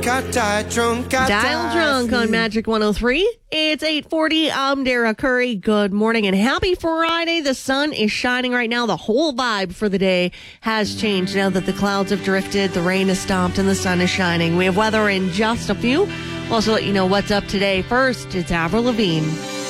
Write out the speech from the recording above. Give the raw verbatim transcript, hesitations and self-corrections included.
Got died drunk, got Dial Drunk on Magic one oh three. It's eight forty. I'm Dara Curry. Good morning and happy Friday. The sun is shining right now. The whole vibe for the day has changed now that the clouds have drifted, the rain has stopped, and the sun is shining. We have weather in just a few. We'll also let you know what's up today. First, it's Avril Lavigne.